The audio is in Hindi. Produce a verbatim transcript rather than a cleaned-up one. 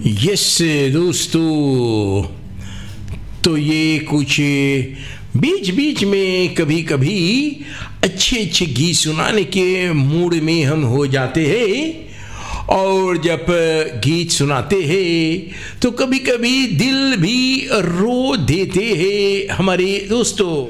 यस दोस्तों, तो ये कुछ बीच बीच में कभी कभी अच्छे अच्छे गीत सुनाने के मूड में हम हो जाते हैं। और जब गीत सुनाते हैं तो कभी कभी दिल भी रो देते हैं हमारे दोस्तों।